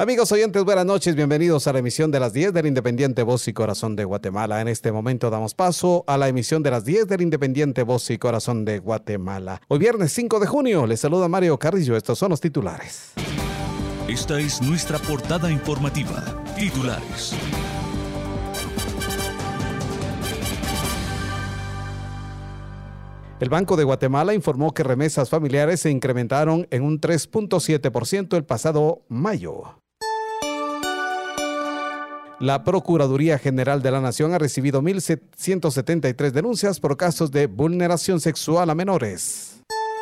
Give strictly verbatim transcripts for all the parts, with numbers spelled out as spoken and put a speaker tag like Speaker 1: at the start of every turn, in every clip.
Speaker 1: Amigos oyentes, buenas noches, bienvenidos a la emisión de las diez del Independiente Voz y Corazón de Guatemala. En este momento damos paso a la emisión de las diez del Independiente Voz y Corazón de Guatemala. Hoy viernes cinco de junio, les saluda Mario Carrillo, estos son los titulares.
Speaker 2: Esta es nuestra portada informativa. Titulares.
Speaker 1: El Banco de Guatemala informó que remesas familiares se incrementaron en un tres punto siete por ciento el pasado mayo. La Procuraduría General de la Nación ha recibido mil ciento setenta y tres denuncias por casos de vulneración sexual a menores.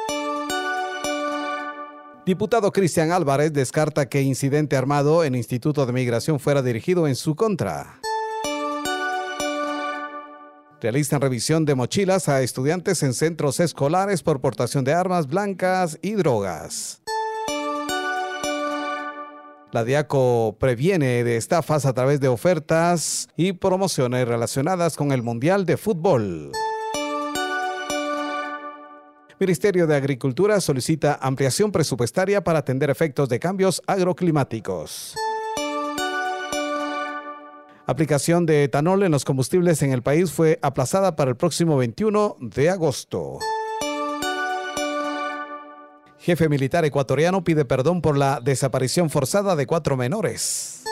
Speaker 1: Diputado Cristian Álvarez descarta que incidente armado en Instituto de Migración fuera dirigido en su contra. Realizan revisión de mochilas a estudiantes en centros escolares por portación de armas blancas y drogas. La Diaco previene de estafas a través de ofertas y promociones relacionadas con el Mundial de Fútbol. Ministerio de Agricultura solicita ampliación presupuestaria para atender efectos de cambios agroclimáticos. Aplicación de etanol en los combustibles en el país fue aplazada para el próximo veintiuno de agosto. Jefe militar ecuatoriano pide perdón por la desaparición forzada de cuatro menores.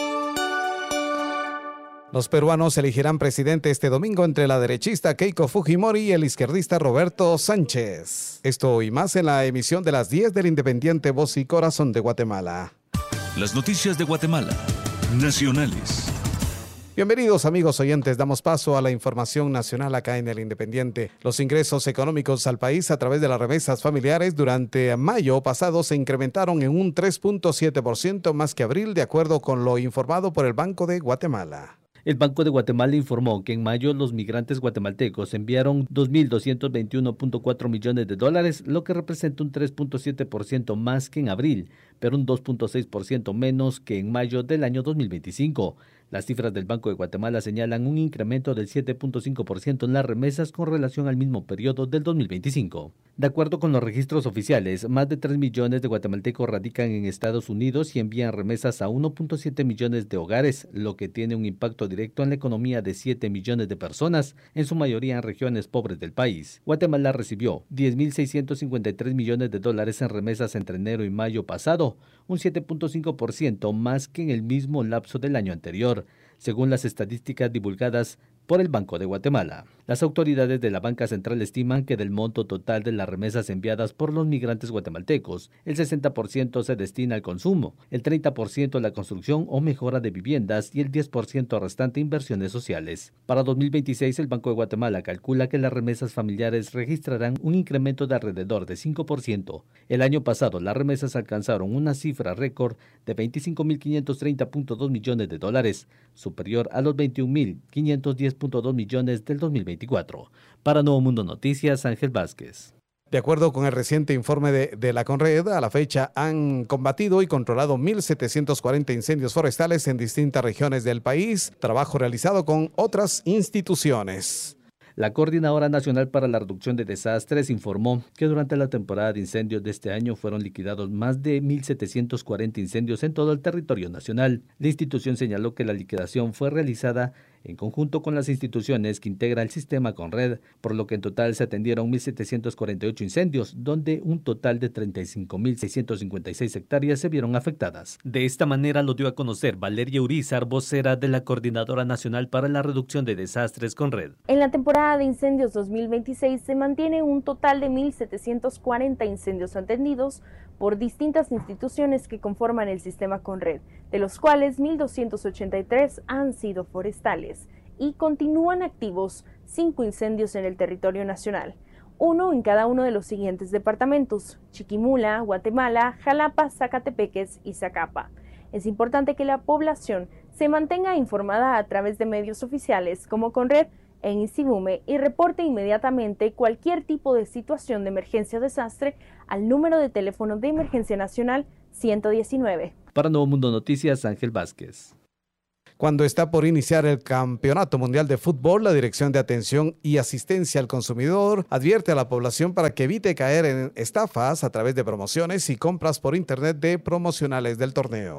Speaker 1: Los peruanos elegirán presidente este domingo entre la derechista Keiko Fujimori y el izquierdista Roberto Sánchez. Esto y más en la emisión de las diez del Independiente Voz y Corazón de Guatemala.
Speaker 2: Las noticias de Guatemala, nacionales.
Speaker 1: Bienvenidos amigos oyentes, damos paso a la información nacional acá en el Independiente. Los ingresos económicos al país a través de las remesas familiares durante mayo pasado se incrementaron en un tres punto siete por ciento más que abril, de acuerdo con lo informado por el Banco de Guatemala.
Speaker 3: El Banco de Guatemala informó que en mayo los migrantes guatemaltecos enviaron dos mil doscientos veintiuno punto cuatro millones de dólares, lo que representa un tres punto siete por ciento más que en abril, pero un dos punto seis por ciento menos que en mayo del año dos mil veinticinco. Las cifras del Banco de Guatemala señalan un incremento del siete punto cinco por ciento en las remesas con relación al mismo periodo del dos mil veinticinco. De acuerdo con los registros oficiales, más de tres millones de guatemaltecos radican en Estados Unidos y envían remesas a uno punto siete millones de hogares, lo que tiene un impacto directo en la economía de siete millones de personas, en su mayoría en regiones pobres del país. Guatemala recibió diez mil seiscientos cincuenta y tres millones de dólares en remesas entre enero y mayo pasado, un siete punto cinco por ciento más que en el mismo lapso del año anterior, según las estadísticas divulgadas por el Banco de Guatemala. Las autoridades de la Banca Central estiman que del monto total de las remesas enviadas por los migrantes guatemaltecos, el sesenta por ciento se destina al consumo, el treinta por ciento a la construcción o mejora de viviendas y el diez por ciento restante a inversiones sociales. Para dos mil veintiséis, el Banco de Guatemala calcula que las remesas familiares registrarán un incremento de alrededor de cinco por ciento. El año pasado, las remesas alcanzaron una cifra récord de veinticinco mil quinientos treinta punto dos millones de dólares, superior a los veintiún mil quinientos diez punto dos millones del dos mil veinticuatro. Para Nuevo Mundo Noticias, Ángel Vázquez.
Speaker 1: De acuerdo con el reciente informe de, de la Conred, a la fecha han combatido y controlado mil setecientos cuarenta incendios forestales en distintas regiones del país, trabajo realizado con otras instituciones.
Speaker 3: La Coordinadora Nacional para la Reducción de Desastres informó que durante la temporada de incendios de este año fueron liquidados más de mil setecientos cuarenta incendios en todo el territorio nacional. La institución señaló que la liquidación fue realizada en conjunto con las instituciones que integran el sistema Conred, por lo que en total se atendieron mil setecientos cuarenta y ocho incendios, donde un total de treinta y cinco mil seiscientos cincuenta y seis hectáreas se vieron afectadas. De esta manera lo dio a conocer Valeria Urizar, vocera de la Coordinadora Nacional para la Reducción de Desastres Conred.
Speaker 4: En la temporada de incendios dos mil veintiséis se mantiene un total de mil setecientos cuarenta incendios atendidos por distintas instituciones que conforman el sistema Conred, de los cuales mil doscientos ochenta y tres han sido forestales y continúan activos cinco incendios en el territorio nacional, uno en cada uno de los siguientes departamentos: Chiquimula, Guatemala, Jalapa, Zacatepeques y Zacapa. Es importante que la población se mantenga informada a través de medios oficiales como Conred en Isibume y reporte inmediatamente cualquier tipo de situación de emergencia o desastre al número de teléfono de emergencia nacional ciento diecinueve.
Speaker 3: Para Nuevo Mundo Noticias, Ángel Vázquez.
Speaker 1: Cuando está por iniciar el Campeonato Mundial de Fútbol, la Dirección de Atención y Asistencia al Consumidor advierte a la población para que evite caer en estafas a través de promociones y compras por internet de promocionales del torneo.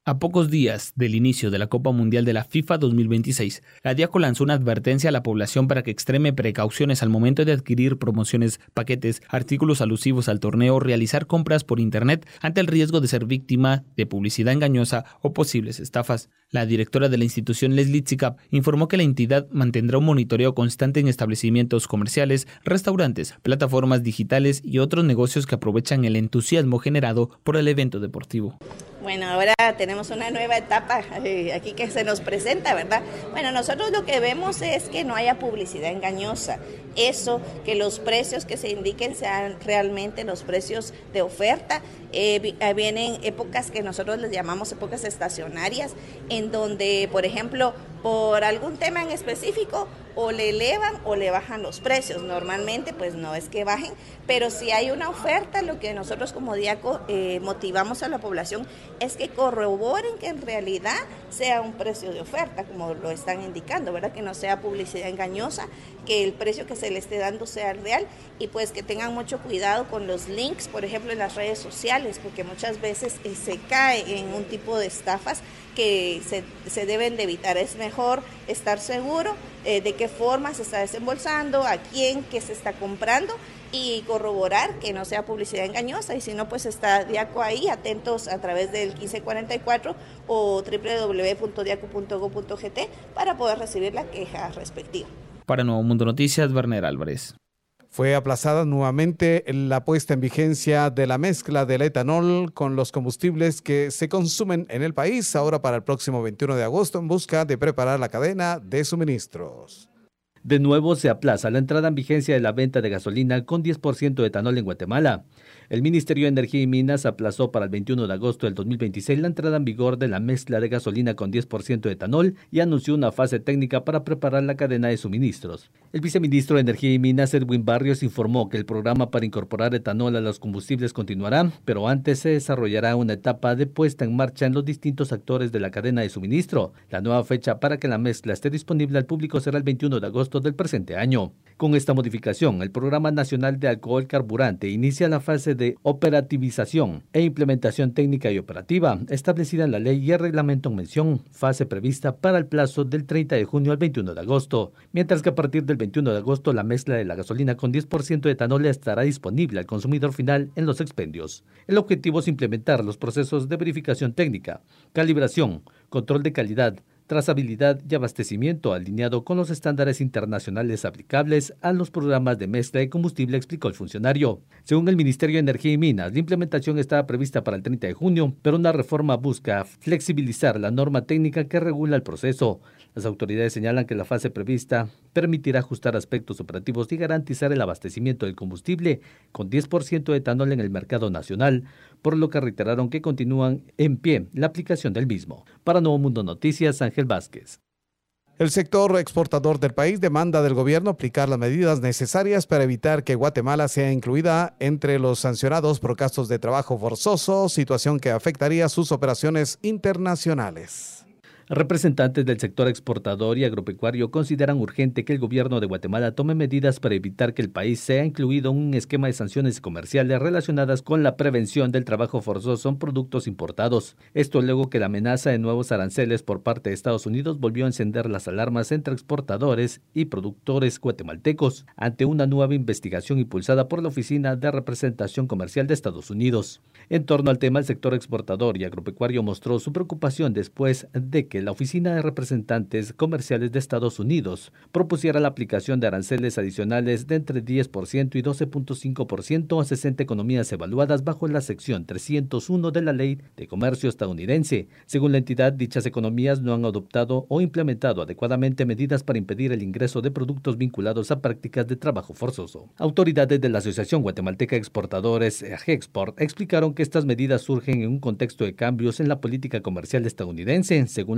Speaker 5: A pocos días del inicio de la Copa Mundial de la FIFA dos mil veintiséis, la Diaco lanzó una advertencia a la población para que extreme precauciones al momento de adquirir promociones, paquetes, artículos alusivos al torneo o realizar compras por internet ante el riesgo de ser víctima de publicidad engañosa o posibles estafas. La directora de la institución, Leslie Tsikap, informó que la entidad mantendrá un monitoreo constante en establecimientos comerciales, restaurantes, plataformas digitales y otros negocios que aprovechan el entusiasmo generado por el evento deportivo.
Speaker 6: Bueno, ahora tenemos una nueva etapa eh, aquí que se nos presenta, ¿verdad? Bueno, nosotros lo que vemos es que no haya publicidad engañosa. Eso, que los precios que se indiquen sean realmente los precios de oferta. Eh, vienen épocas que nosotros les llamamos épocas estacionarias, en donde, por ejemplo, por algún tema en específico, o le elevan o le bajan los precios. Normalmente, pues no es que bajen, pero si hay una oferta, lo que nosotros como Diaco eh, motivamos a la población es que corroboren que en realidad sea un precio de oferta, como lo están indicando, ¿verdad? Que no sea publicidad engañosa, que el precio que se le esté dando sea real y pues que tengan mucho cuidado con los links, por ejemplo, en las redes sociales, porque muchas veces eh, se cae en un tipo de estafas que se, se deben de evitar. Es mejor estar seguro eh, de qué forma se está desembolsando, a quién, qué se está comprando y corroborar que no sea publicidad engañosa, y si no, pues está Diaco ahí, atentos a través del quince cuarenta y cuatro o doble u doble u doble u punto diaco punto gob punto gt para poder recibir la queja respectiva.
Speaker 5: Para Nuevo Mundo Noticias, Werner Álvarez.
Speaker 1: Fue aplazada nuevamente la puesta en vigencia de la mezcla del etanol con los combustibles que se consumen en el país, ahora para el próximo veintiuno de agosto, en busca de preparar la cadena de suministros.
Speaker 3: De nuevo se aplaza la entrada en vigencia de la venta de gasolina con diez por ciento de etanol en Guatemala. El Ministerio de Energía y Minas aplazó para el veintiuno de agosto del dos mil veintiséis la entrada en vigor de la mezcla de gasolina con diez por ciento de etanol y anunció una fase técnica para preparar la cadena de suministros. El viceministro de Energía y Minas, Edwin Barrios, informó que el programa para incorporar etanol a los combustibles continuará, pero antes se desarrollará una etapa de puesta en marcha en los distintos actores de la cadena de suministro. La nueva fecha para que la mezcla esté disponible al público será el veintiuno de agosto del presente año. Con esta modificación, el Programa Nacional de Alcohol Carburante inicia la fase de operativización e implementación técnica y operativa establecida en la ley y el reglamento en mención, fase prevista para el plazo del treinta de junio al veintiuno de agosto, mientras que a partir del veintiuno de agosto la mezcla de la gasolina con diez por ciento de etanol estará disponible al consumidor final en los expendios. El objetivo es implementar los procesos de verificación técnica, calibración, control de calidad, trazabilidad y abastecimiento alineado con los estándares internacionales aplicables a los programas de mezcla de combustible, explicó el funcionario. Según el Ministerio de Energía y Minas, la implementación estaba prevista para el treinta de junio, pero una reforma busca flexibilizar la norma técnica que regula el proceso. Las autoridades señalan que la fase prevista permitirá ajustar aspectos operativos y garantizar el abastecimiento del combustible con diez por ciento de etanol en el mercado nacional, por lo que reiteraron que continúan en pie la aplicación del mismo. Para Nuevo Mundo Noticias, Ángel Vázquez.
Speaker 1: El sector exportador del país demanda del gobierno aplicar las medidas necesarias para evitar que Guatemala sea incluida entre los sancionados por casos de trabajo forzoso, situación que afectaría sus operaciones internacionales.
Speaker 3: Representantes del sector exportador y agropecuario consideran urgente que el gobierno de Guatemala tome medidas para evitar que el país sea incluido en un esquema de sanciones comerciales relacionadas con la prevención del trabajo forzoso en productos importados. Esto luego que la amenaza de nuevos aranceles por parte de Estados Unidos volvió a encender las alarmas entre exportadores y productores guatemaltecos ante una nueva investigación impulsada por la Oficina de Representación Comercial de Estados Unidos. En torno al tema, el sector exportador y agropecuario mostró su preocupación después de que la Oficina de Representantes Comerciales de Estados Unidos propusiera la aplicación de aranceles adicionales de entre diez por ciento y doce punto cinco por ciento a sesenta economías evaluadas bajo la sección trescientos uno de la Ley de Comercio estadounidense. Según la entidad, dichas economías no han adoptado o implementado adecuadamente medidas para impedir el ingreso de productos vinculados a prácticas de trabajo forzoso. Autoridades de la Asociación Guatemalteca de Exportadores, AGEXPORT, explicaron que estas medidas surgen en un contexto de cambios en la política comercial estadounidense, según las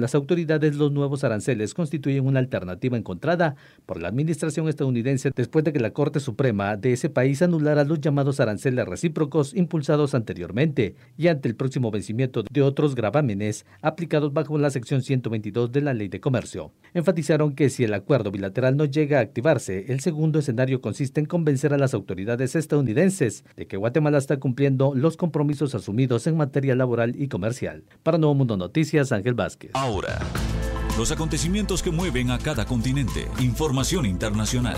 Speaker 3: las autoridades, los nuevos aranceles constituyen una alternativa encontrada por la administración estadounidense después de que la Corte Suprema de ese país anulara los llamados aranceles recíprocos impulsados anteriormente y ante el próximo vencimiento de otros gravámenes aplicados bajo la sección ciento veintidós de la Ley de Comercio. Enfatizaron que si el acuerdo bilateral no llega a activarse, el segundo escenario consiste en convencer a las autoridades estadounidenses de que Guatemala está cumpliendo los compromisos asumidos en materia laboral y comercial. Para Nuevo Mundo Noticias, Ángel Vázquez.
Speaker 2: Ahora, los acontecimientos que mueven a cada continente. Información internacional.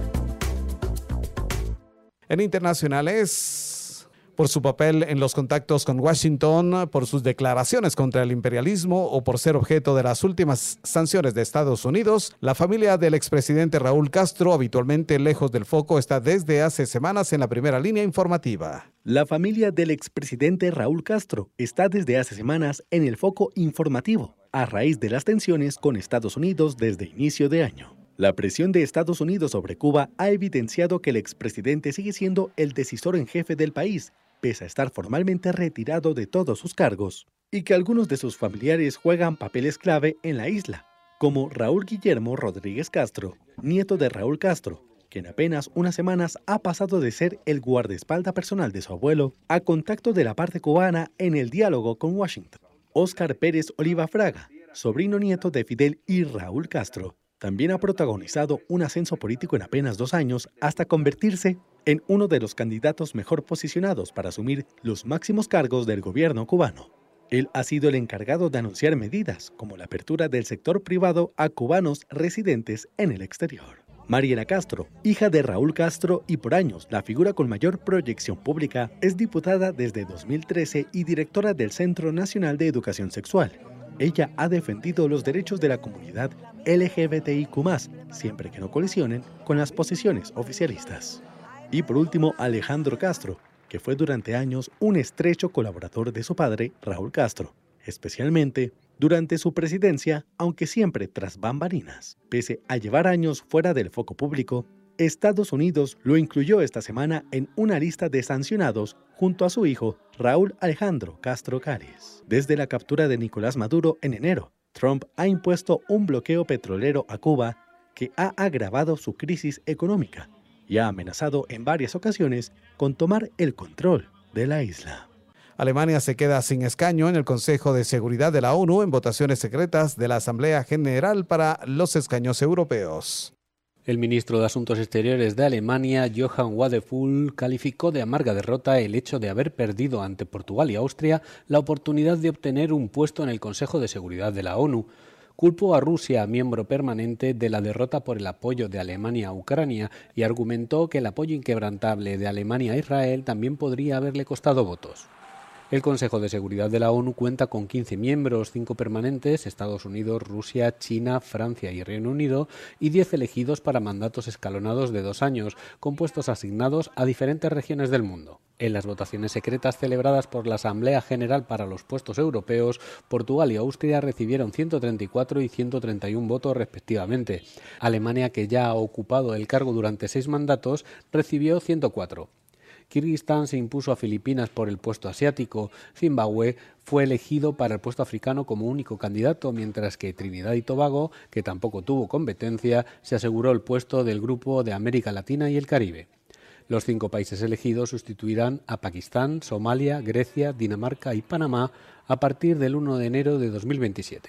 Speaker 1: En internacionales, por su papel en los contactos con Washington, por sus declaraciones contra el imperialismo o por ser objeto de las últimas sanciones de Estados Unidos, la familia del expresidente Raúl Castro, habitualmente lejos del foco, está desde hace semanas en la primera línea informativa.
Speaker 7: La familia del expresidente Raúl Castro está desde hace semanas en el foco informativo, a raíz de las tensiones con Estados Unidos desde inicio de año. La presión de Estados Unidos sobre Cuba ha evidenciado que el expresidente sigue siendo el decisor en jefe del país, pese a estar formalmente retirado de todos sus cargos, y que algunos de sus familiares juegan papeles clave en la isla, como Raúl Guillermo Rodríguez Castro, nieto de Raúl Castro, que en apenas unas semanas ha pasado de ser el guardaespaldas personal de su abuelo a contacto de la parte cubana en el diálogo con Washington. Óscar Pérez Oliva Fraga, sobrino nieto de Fidel y Raúl Castro, también ha protagonizado un ascenso político en apenas dos años hasta convertirse en uno de los candidatos mejor posicionados para asumir los máximos cargos del gobierno cubano. Él ha sido el encargado de anunciar medidas como la apertura del sector privado a cubanos residentes en el exterior. Mariela Castro, hija de Raúl Castro y por años la figura con mayor proyección pública, es diputada desde dos mil trece y directora del Centro Nacional de Educación Sexual. Ella ha defendido los derechos de la comunidad L G B T I Q más, siempre que no colisionen con las posiciones oficialistas. Y por último, Alejandro Castro, que fue durante años un estrecho colaborador de su padre, Raúl Castro, especialmente durante su presidencia, aunque siempre tras bambalinas. Pese a llevar años fuera del foco público, Estados Unidos lo incluyó esta semana en una lista de sancionados junto a su hijo, Raúl Alejandro Castro Cáriz. Desde la captura de Nicolás Maduro en enero, Trump ha impuesto un bloqueo petrolero a Cuba que ha agravado su crisis económica y ha amenazado en varias ocasiones con tomar el control de la isla.
Speaker 1: Alemania se queda sin escaño en el Consejo de Seguridad de la ONU en votaciones secretas de la Asamblea General para los escaños europeos.
Speaker 8: El ministro de Asuntos Exteriores de Alemania, Johann Wadephul, calificó de amarga derrota el hecho de haber perdido ante Portugal y Austria la oportunidad de obtener un puesto en el Consejo de Seguridad de la ONU. Culpó a Rusia, miembro permanente, de la derrota por el apoyo de Alemania a Ucrania y argumentó que el apoyo inquebrantable de Alemania a Israel también podría haberle costado votos. El Consejo de Seguridad de la ONU cuenta con quince miembros, cinco permanentes, Estados Unidos, Rusia, China, Francia y Reino Unido, y diez elegidos para mandatos escalonados de dos años, con puestos asignados a diferentes regiones del mundo. En las votaciones secretas celebradas por la Asamblea General para los puestos europeos, Portugal y Austria recibieron ciento treinta y cuatro y ciento treinta y uno votos respectivamente. Alemania, que ya ha ocupado el cargo durante seis mandatos, recibió ciento cuatro. Kirguistán se impuso a Filipinas por el puesto asiático. Zimbabue fue elegido para el puesto africano como único candidato, mientras que Trinidad y Tobago, que tampoco tuvo competencia, se aseguró el puesto del grupo de América Latina y el Caribe. Los cinco países elegidos sustituirán a Pakistán, Somalia, Grecia, Dinamarca y Panamá a partir del primero de enero de dos mil veintisiete.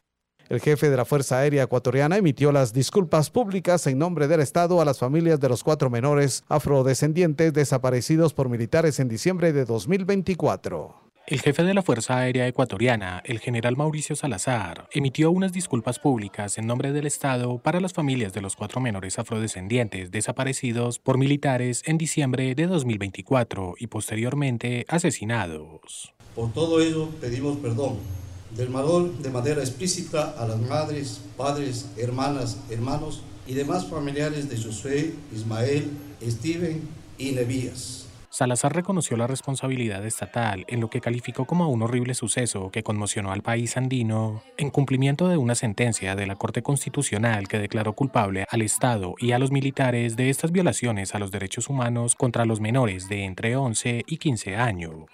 Speaker 1: El jefe de la Fuerza Aérea Ecuatoriana emitió las disculpas públicas en nombre del Estado a las familias de los cuatro menores afrodescendientes desaparecidos por militares en diciembre de dos mil veinticuatro.
Speaker 9: El jefe de la Fuerza Aérea Ecuatoriana, el general Mauricio Salazar, emitió unas disculpas públicas en nombre del Estado para las familias de los cuatro menores afrodescendientes desaparecidos por militares en diciembre de dos mil veinticuatro y posteriormente asesinados.
Speaker 10: Por todo ello pedimos perdón del mayor de manera explícita a las madres, padres, hermanas, hermanos y demás familiares de Josué, Ismael, Steven y Nebías.
Speaker 9: Salazar reconoció la responsabilidad estatal en lo que calificó como un horrible suceso que conmocionó al país andino, en cumplimiento de una sentencia de la Corte Constitucional que declaró culpable al Estado y a los militares de estas violaciones a los derechos humanos contra los menores de entre once y quince años.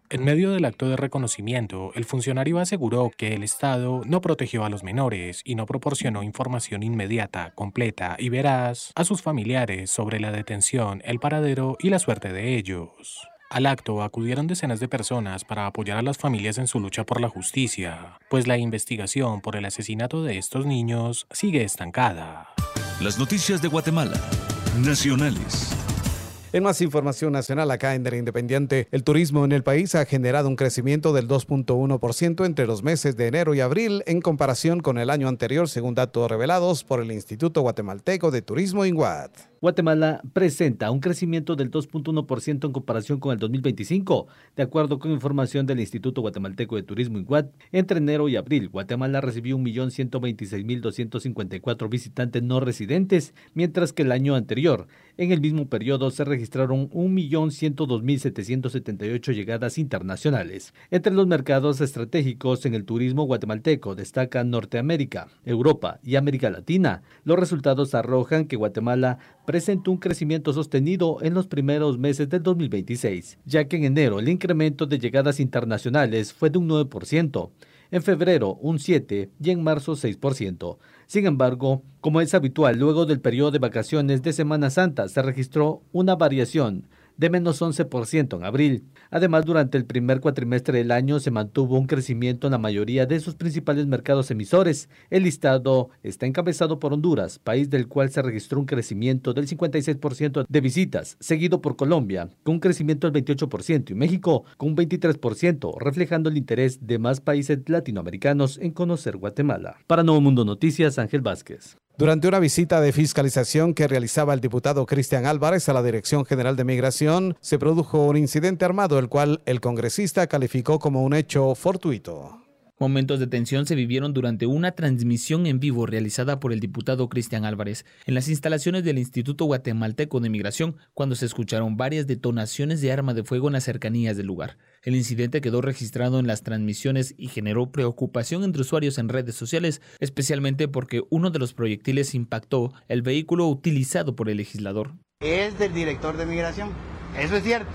Speaker 9: En medio del acto de reconocimiento, el funcionario aseguró que el Estado no protegió a los menores y no proporcionó información inmediata, completa y veraz a sus familiares sobre la detención, el paradero y la suerte de ellos. Al acto acudieron decenas de personas para apoyar a las familias en su lucha por la justicia, pues la investigación por el asesinato de estos niños sigue estancada.
Speaker 2: Las noticias de Guatemala, nacionales.
Speaker 1: En más información nacional acá en El Independiente, el turismo en el país ha generado un crecimiento del dos punto uno por ciento entre los meses de enero y abril en comparación con el año anterior, según datos revelados por el Instituto Guatemalteco de Turismo INGUAT.
Speaker 3: Guatemala presenta un crecimiento del dos punto uno por ciento en comparación con el dos mil veinticinco. De acuerdo con información del Instituto Guatemalteco de Turismo INGUAT, entre enero y abril, Guatemala recibió un millón ciento veintiséis mil doscientos cincuenta y cuatro visitantes no residentes, mientras que el año anterior, en el mismo periodo, se registraron un millón ciento dos mil setecientos setenta y ocho llegadas internacionales. Entre los mercados estratégicos en el turismo guatemalteco destacan Norteamérica, Europa y América Latina. Los resultados arrojan que Guatemala presentó un crecimiento sostenido en los primeros meses del dos mil veintiséis, ya que en enero el incremento de llegadas internacionales fue de un nueve por ciento, en febrero un siete por ciento y en marzo seis por ciento. Sin embargo, como es habitual, luego del periodo de vacaciones de Semana Santa se registró una variación de menos once por ciento en abril. Además, durante el primer cuatrimestre del año se mantuvo un crecimiento en la mayoría de sus principales mercados emisores. El listado está encabezado por Honduras, país del cual se registró un crecimiento del cincuenta y seis por ciento de visitas, seguido por Colombia, con un crecimiento del veintiocho por ciento, y México, con un veintitrés por ciento, reflejando el interés de más países latinoamericanos en conocer Guatemala. Para Nuevo Mundo Noticias, Ángel Vázquez.
Speaker 1: Durante una visita de fiscalización que realizaba el diputado Cristian Álvarez a la Dirección General de Migración, se produjo un incidente armado, el cual el congresista calificó como un hecho fortuito.
Speaker 5: Momentos de tensión se vivieron durante una transmisión en vivo realizada por el diputado Cristian Álvarez en las instalaciones del Instituto Guatemalteco de Migración, cuando se escucharon varias detonaciones de arma de fuego en las cercanías del lugar. El incidente quedó registrado en las transmisiones y generó preocupación entre usuarios en redes sociales, especialmente porque uno de los proyectiles impactó el vehículo utilizado por el legislador.
Speaker 11: Es del director de Migración, eso es cierto.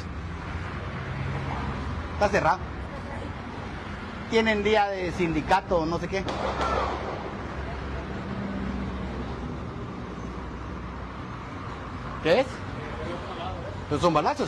Speaker 11: Está cerrado. Tienen día de sindicato, no sé qué. ¿Qué es? Pues son balazos.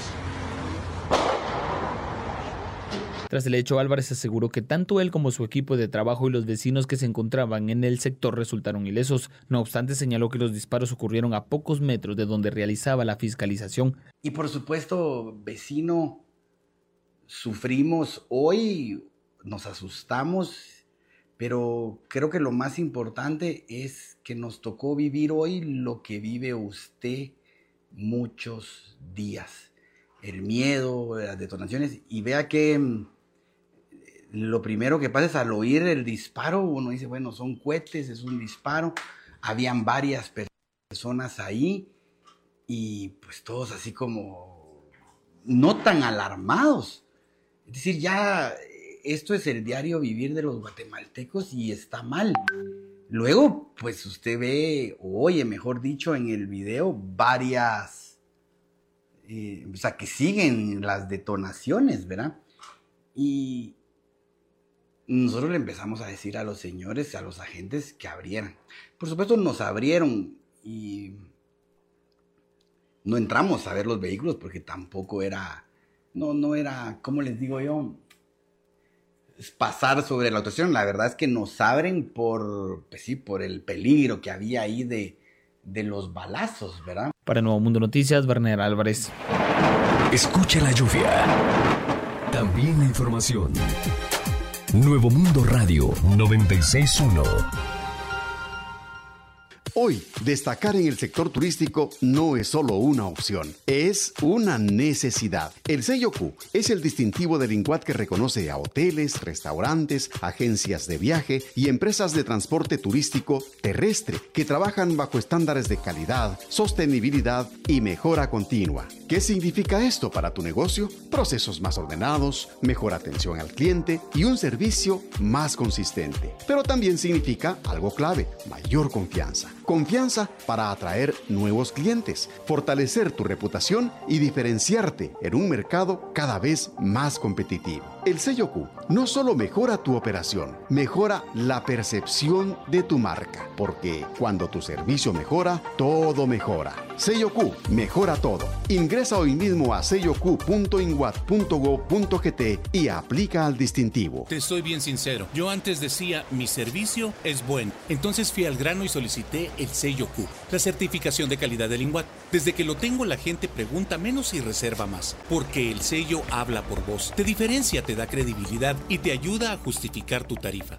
Speaker 5: Tras el hecho, Álvarez aseguró que tanto él como su equipo de trabajo y los vecinos que se encontraban en el sector resultaron ilesos. No obstante, señaló que los disparos ocurrieron a pocos metros de donde realizaba la fiscalización.
Speaker 11: Y por supuesto, vecino, sufrimos hoy. Nos asustamos, pero creo que lo más importante es que nos tocó vivir hoy lo que vive usted muchos días. El miedo, las detonaciones, y vea que lo primero que pasa es al oír el disparo, uno dice, bueno, son cohetes, es un disparo. Habían varias personas ahí y pues todos así como no tan alarmados. Es decir, ya... Esto es el diario vivir de los guatemaltecos y está mal. Luego, pues usted ve, o oye, mejor dicho, en el video, varias, eh, o sea, que siguen las detonaciones, ¿verdad? Y nosotros le empezamos a decir a los señores, a los agentes, que abrieran. Por supuesto, nos abrieron y no entramos a ver los vehículos porque tampoco era, no, no era, ¿cómo les digo yo? Pasar sobre la actuación. La verdad es que nos abren por, pues sí, por el peligro que había ahí de, de los balazos, ¿verdad?
Speaker 5: Para Nuevo Mundo Noticias, Werner Álvarez.
Speaker 2: Escucha la lluvia. También la información. Nuevo Mundo Radio noventa y seis punto uno.
Speaker 12: Hoy, destacar en el sector turístico no es solo una opción, es una necesidad. El sello Q es el distintivo del INGUAT que reconoce a hoteles, restaurantes, agencias de viaje y empresas de transporte turístico terrestre que trabajan bajo estándares de calidad, sostenibilidad y mejora continua. ¿Qué significa esto para tu negocio? Procesos más ordenados, mejor atención al cliente y un servicio más consistente. Pero también significa algo clave, mayor confianza. confianza para atraer nuevos clientes, fortalecer tu reputación y diferenciarte en un mercado cada vez más competitivo. El sello Q no solo mejora tu operación, mejora la percepción de tu marca, porque cuando tu servicio mejora, todo mejora. Sello Q mejora todo. Ingresa hoy mismo a sello q punto inguat punto gob punto gt y aplica al distintivo.
Speaker 13: Te soy bien sincero, yo antes decía mi servicio es bueno, entonces fui al grano y solicité el sello Q, la certificación de calidad del Inguat. Desde que lo tengo la gente pregunta menos y reserva más, porque el sello habla por vos, te diferencia, te da credibilidad y te ayuda a justificar tu tarifa.